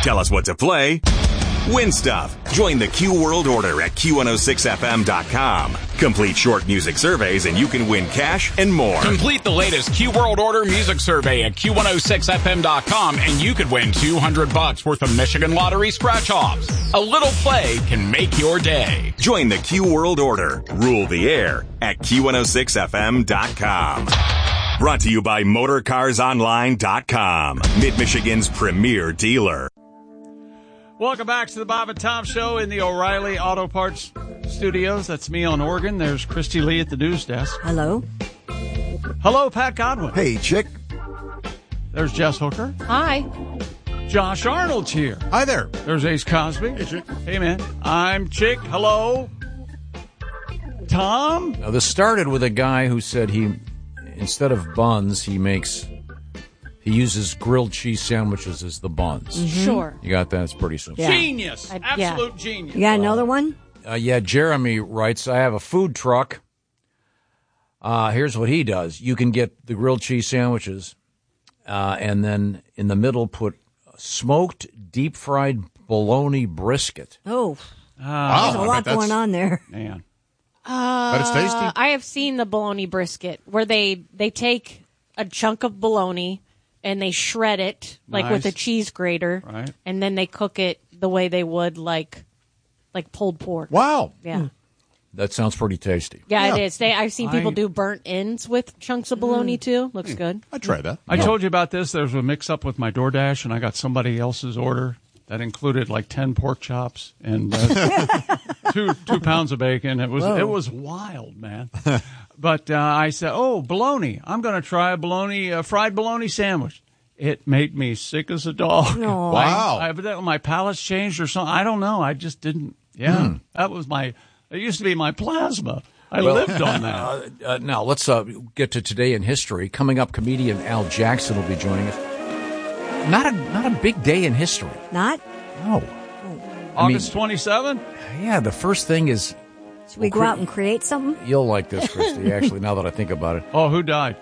Tell us what to play. Win stuff. Join the Q World Order at Q106FM.com. Complete short music surveys and you can win cash and more. Complete the latest Q World Order music survey at Q106FM.com and you could win $200 worth of Michigan Lottery scratch-offs. A little play can make your day. Join the Q World Order. Rule the air at Q106FM.com. Brought to you by MotorCarsOnline.com. Mid-Michigan's premier dealer. Welcome back to the Bob and Tom Show in the O'Reilly Auto Parts Studios. That's me on organ. There's Christy Lee at the news desk. Hello. Hello, Pat Godwin. Hey, Chick. There's Jess Hooker. Hi. Josh Arnold's here. Hi there. There's Ace Cosby. Hey, Chick. Hey, man. I'm Chick. Hello. Tom? Now, this started with a guy who said instead of buns, he uses grilled cheese sandwiches as the buns. Mm-hmm. Sure. You got that? It's pretty simple. Yeah. Genius. Absolute genius. You got another one? Yeah, Jeremy writes, I have a food truck. Here's what he does. You can get the grilled cheese sandwiches, and then in the middle put smoked, deep-fried bologna brisket. Oh. There's a lot going on there. Man. But it's tasty. I have seen the bologna brisket where they take a chunk of bologna and they shred it like with a cheese grater, right? And then they cook it the way they would like pulled pork. Wow. Yeah. That sounds pretty tasty. Yeah, it is. I've seen people do burnt ends with chunks of bologna too. Looks good. I tried that. I told you about this. There was a mix-up with my DoorDash, and I got somebody else's order that included like 10 pork chops and 2 pounds of bacon. It was wild, man. But I said, bologna. I'm going to try a fried bologna sandwich. It made me sick as a dog. No. Wow. Evidently my palate's changed or something. I don't know. I just didn't. Yeah. That was it used to be my plasma. I lived on that. Now, let's get to Today in History. Coming up, comedian Al Jackson will be joining us. Not a big day in history. Not? No. August 27th? Yeah, the first thing is... Should we go out and create something? You'll like this, Christy, actually, now that I think about it. Oh, who died?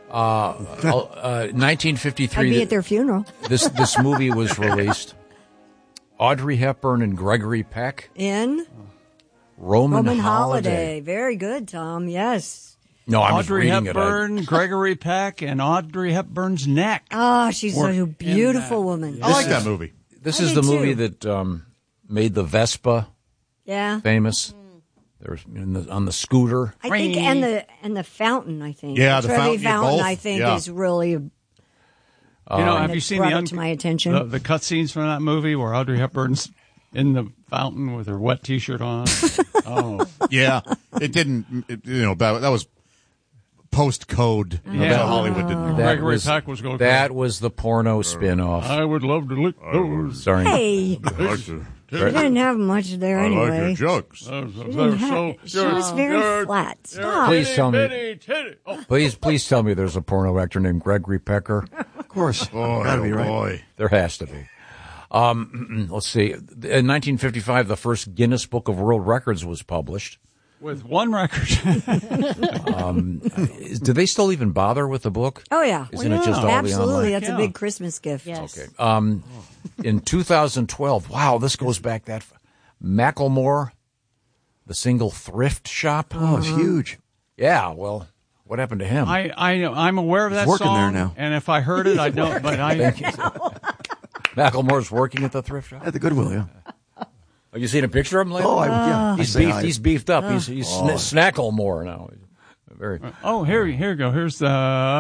1953. I'd be at their funeral. This movie was released. Audrey Hepburn and Gregory Peck. In? Roman Holiday. Very good, Tom. Yes. No, I'm Audrey just reading Hepburn, Gregory Peck, and Audrey Hepburn's neck. Oh, she's a beautiful woman. I like that movie. This I is did the movie too. that made the Vespa famous. There's on the scooter. I think, and the fountain, I think. Yeah, the the Trevi fountain, fountain, both. I think, Yeah. is really... Have you seen brought it to my attention. the cut scenes from that movie where Audrey Hepburn's in the fountain with her wet T-shirt on? Oh, Yeah. It didn't, that was post-code. Hollywood didn't. Gregory Peck was going. That was the porno spin-off. I would love to lick those. Sorry. Hey, she didn't have much there anyway. jugs. She was very flat. Stop. Please tell me. Bitty, titty. Oh, Please tell me there's a porno actor named Gregory Pecker. Of course. Gotta be right. Boy. There has to be. Let's see. In 1955, the first Guinness Book of World Records was published. with one record. Do they still even bother with the book? Oh, yeah. Isn't it just all Absolutely. the online? That's a big Christmas gift. Yes. Okay. In 2012, wow, this goes back that far. Macklemore, the single thrift shop. Oh, it's huge. Yeah, well, what happened to him? I'm aware of that working song. there now. And if I heard it, I don't. But Macklemore's working at the thrift shop? At the Goodwill, yeah. Have you seen a picture of him lately? Oh, yeah. He's beefed up. He's Snacklemore now. Very. here you go. Here's the.